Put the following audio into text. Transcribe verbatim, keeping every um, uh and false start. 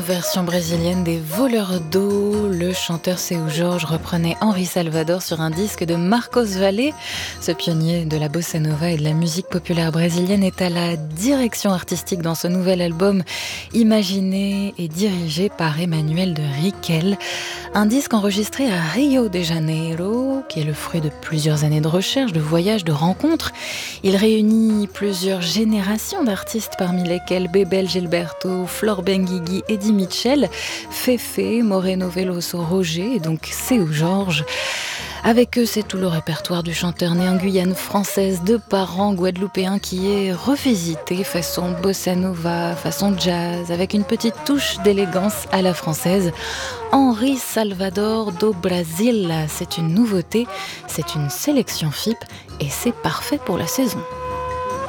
version brésilienne des Voleurs d'eau. Le chanteur Seu Jorge reprenait Henri Salvador sur un disque de Marcos Valle. Ce pionnier de la bossa nova et de la musique populaire brésilienne est à la direction artistique dans ce nouvel album imaginé et dirigé par Emmanuel de Riquel. Un disque enregistré à Rio de Janeiro, qui est le fruit de plusieurs années de recherche, de voyages, de rencontres. Il réunit plusieurs générations d'artistes, parmi lesquels Bebel Gilberto, Flor Benguigui, Eddie Mitchell, Fefe, Moreno Veloso, Roger et donc Seu Jorge. Avec eux, c'est tout le répertoire du chanteur né en Guyane française de parents guadeloupéens qui est revisité façon bossa nova, façon jazz, avec une petite touche d'élégance à la française. Henri Salvador do Brasil, c'est une nouveauté, c'est une sélection F I P et c'est parfait pour la saison.